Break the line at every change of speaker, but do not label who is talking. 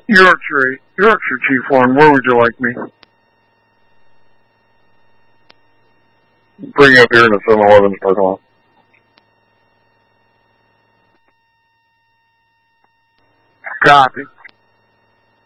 Yorkshire Chief 1, where would you like me? Bring up here in the 7-Eleven parking lot. Copy.